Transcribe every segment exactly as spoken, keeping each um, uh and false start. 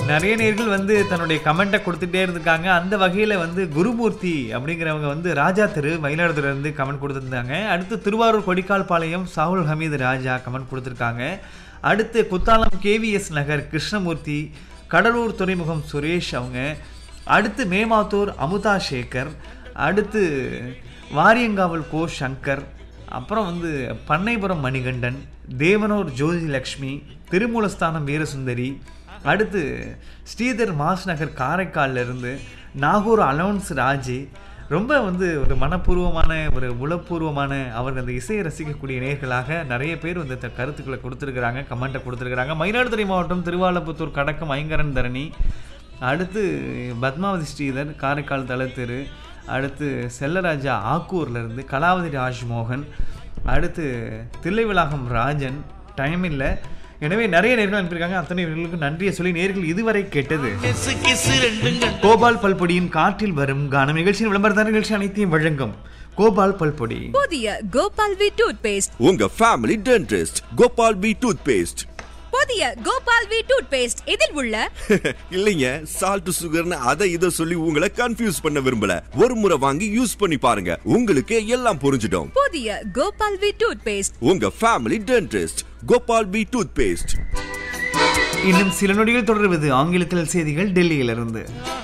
நிறைய நேர்கள் வந்து தன்னுடைய கமெண்ட்டை கொடுத்துட்டே இருந்திருக்காங்க. அந்த வகையில் வந்து குருமூர்த்தி அப்படிங்கிறவங்க வந்து ராஜா தெரு மயிலாடுதுறையிலேருந்து கமெண்ட் கொடுத்துருந்தாங்க. அடுத்து திருவாரூர் கொடிக்கால்பாளையம் சாகுல் ஹமீது ராஜா கமெண்ட் கொடுத்துருக்காங்க. அடுத்து குத்தாலம் கேவிஎஸ் நகர் கிருஷ்ணமூர்த்தி, கடலூர் துறைமுகம் சுரேஷ் அவங்க, அடுத்து மேமாத்தூர் அமுதா சேகர், அடுத்து வாரியங்காவல் கோ சங்கர், அப்புறம் வந்து பண்ணைபுரம் மணிகண்டன், தேவனூர் ஜோதி லக்ஷ்மி, திருமூலஸ்தானம் வீரசுந்தரி, அடுத்து ஸ்ரீதர் மாஸ் நகர் காரைக்காலிலிருந்து நாகூர் அலோன்ஸ் ராஜி. ரொம்ப வந்து ஒரு மனப்பூர்வமான ஒரு உளப்பூர்வமான அவர்கள் அந்த இசையை ரசிக்கக்கூடிய நேர்களாக நிறைய பேர் வந்து இந்த கருத்துக்களை கொடுத்துருக்குறாங்க, கமெண்ட்டை கொடுத்துருக்குறாங்க. மயிலாடுதுறை மாவட்டம் திருவாலப்புத்தூர் கடக்கம் ஐங்கரன் தரணி, அடுத்து பத்மாவதி ஸ்ரீதர் காரைக்கால் தலத்திரு, அடுத்து செல்லராஜா ஆக்கூர்லேருந்து, கலாவதி ராஜ்மோகன், அடுத்து தில்லைவிளாகம் ராஜன். டைம் இல்லை, எனவே நிறைய நேர்கள் அனுப்பியிருக்காங்க. அத்தனை நேர்களுக்கு நன்றியை சொல்லி நேர்கள் இதுவரை கேட்டது கோபால் பல்பொடியின் காற்றில் வரும் கானம் நிகழ்ச்சியின் விளம்பரதார நிகழ்ச்சி அனைத்தையும் வழங்கும் கோபால் பல்பொடி. புதிய கோபால் வி டூத் பேஸ்ட், உங்க family dentist Gopal we tooth paste. புதிய கோபால் வி டூத் பேஸ்ட் இதில் உள்ள இல்லைங்க சால்ட் சுகர்னு அதை இதை சொல்லி உங்களை கன்ஃபியூஸ் பண்ண விரும்பல. ஒரு முறை வாங்கி யூஸ் பண்ணி பாருங்க, உங்களுக்கு எல்லாம் புரிஞ்சிடும். புதிய கோபால் வி டூத் பேஸ்ட், உங்க family dentist Gopal we tooth paste. இன்னும் சில நொடிகள் தொடர்வது ஆங்கிலத்தில் செய்திகள் டெல்லியிலிருந்து.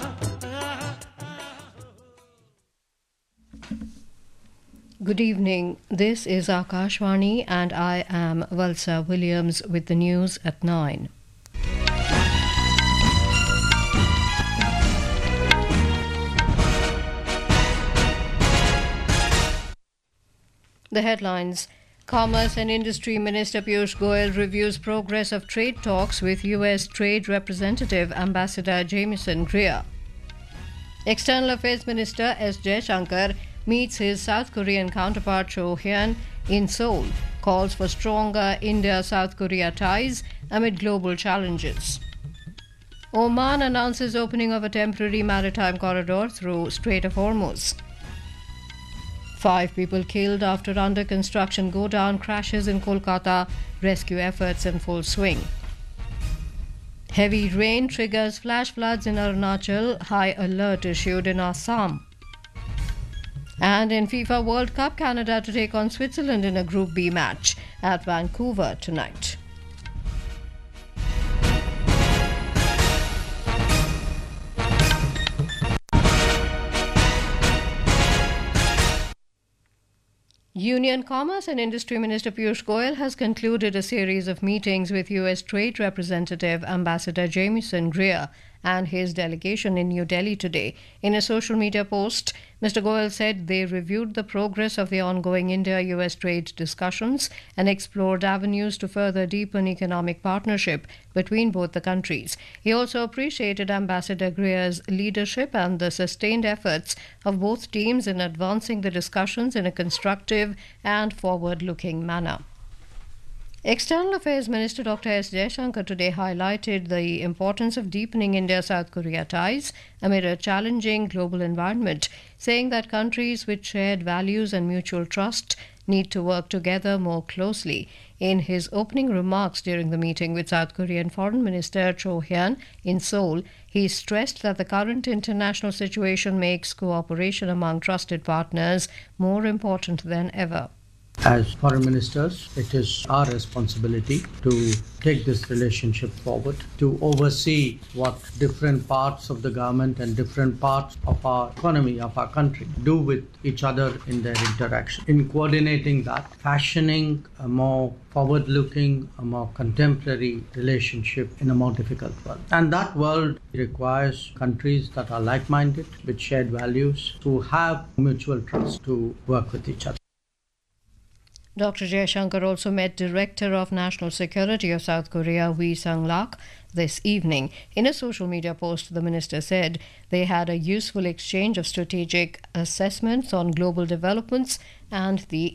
Good evening. This is Akashvani and I am Valsa Williams with the news at nine. The headlines. Commerce and Industry Minister Piyush Goyal reviews progress of trade talks with U S Trade Representative Ambassador Jamieson Greer. External Affairs Minister S. Jaishankar meets his South Korean counterpart Cho Hyun in Seoul, calls for stronger India-South Korea ties amid global challenges. Oman announces opening of a temporary maritime corridor through Strait of Hormuz. Five people killed after under-construction go-down crashes in Kolkata, rescue efforts in full swing. Heavy rain triggers flash floods in Arunachal, high alert issued in Assam. And in FIFA World Cup, Canada to take on Switzerland in a Group B match at Vancouver tonight. Union Commerce and Industry Minister Piyush Goyal has concluded a series of meetings with U S Trade Representative Ambassador Jamieson Greer and his delegation in New Delhi today. In a social media post, Mister Goyal said they reviewed the progress of the ongoing India-U S trade discussions and explored avenues to further deepen economic partnership between both the countries. He also appreciated Ambassador Greer's leadership and the sustained efforts of both teams in advancing the discussions in a constructive and forward-looking manner. External Affairs Minister Doctor S. Jaishankar today highlighted the importance of deepening India-South Korea ties amid a challenging global environment, saying that countries with shared values and mutual trust need to work together more closely. In his opening remarks during the meeting with South Korean Foreign Minister Cho Hyun in Seoul, he stressed that the current international situation makes cooperation among trusted partners more important than ever. As foreign ministers, it is our responsibility to take this relationship forward, to oversee what different parts of the government and different parts of our economy, of our country, do with each other in their interaction. In coordinating that, fashioning a more forward-looking, a more contemporary relationship in a more difficult world. And that world requires countries that are like-minded, with shared values, to have mutual trust, to work with each other. Doctor Jaishankar also met Director of National Security of South Korea, Wee Sung-lak, this evening. In a social media post, the minister said they had a useful exchange of strategic assessments on global developments and the